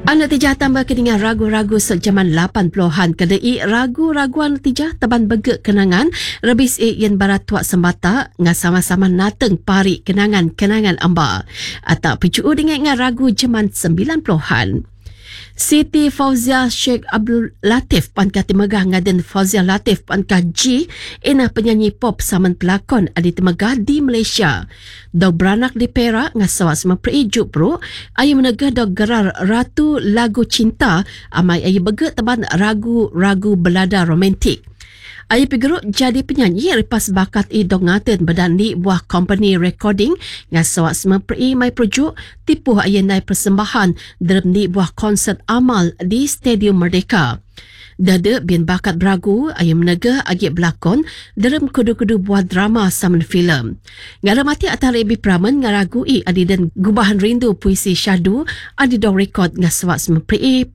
Anak tijah tambah keningan ragu-ragu sejaman 80-an kedai ragu-raguan tijah taban begek kenangan rebis yen barat tuak sembata nga sama-sama nateng pari kenangan amba atau picu dengan ragu jaman 90-an. Siti Fauzia Sheikh Abdul Latif Pankah Timegah ngaden Fauzia Latif Pankah G ina penyanyi pop saman pelakon adi Timegah di Malaysia. Dog beranak di Perak ngasawas memperi jupro ayu menegah dog gerar Ratu Lagu Cinta amai ayu begek teban ragu-ragu belada romantik. Ayu pigeruk jadi penyanyi lepas bakat dog ngaten badan di buah company recording ngasawas memperi mai projuk tipuh ayu nai persembahan dalam di buah konsert amal di Stadium Merdeka. Dada bin bakat beragu ayu menegah agak berlakon dalam kudu-kudu buah drama saman filem. Ngaramati atar Ebi Praman ngaragu adi dan gubahan rindu puisi syahdu adi dong rekod ngasawak semepri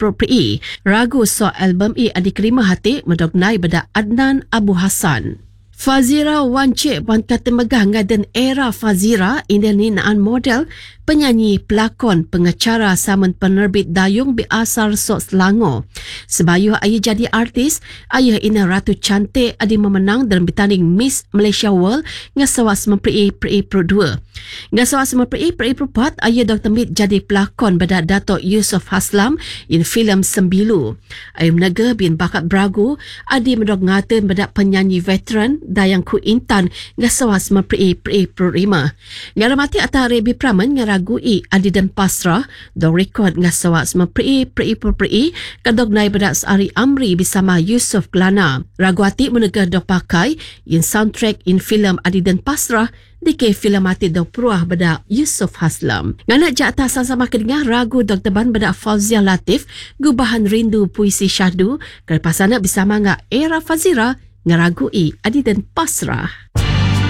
ragu so album adi kerima hati mendognai beda Adnan Abu Hassan. Fazira Wance Pankah Timegah ngaden era Fazira indan model penyanyi, pelakon, pengacara saman penerbit dayung biasar sok Selangor. Sebayuh ayah jadi artis, ayah ina ratu cantik adi memenang dalam bertanding Miss Malaysia World ngasawas memperi Pro 2. Ngasawas memperi Pro 4, ayah Dr. Mit jadi pelakon pada Dato' Yusof Haslam in filem Sembilu. Ayah menega bin bakat beragu adi mendok ngaten pada penyanyi veteran Dayang Ku Intan ngasawas memperi Pro 5. Ngaramati atar Rebi Praman ngaragui adi dan pasrah dong rekod ngasawas memperi kadog nai bedak Ari Amri bersama Yusuf Glana. Raguati menegah dok pakai in soundtrack in filem adi dan pasrah dike filem mati dok peruah bedak Yusuf Haslam. Nganak jatah sama-sama kedengah ragu dok teban bedak Fauzia Latif gubahan rindu puisi syahdu kelepasan bersama ngak era Fazira ngaragui adi dan pasrah.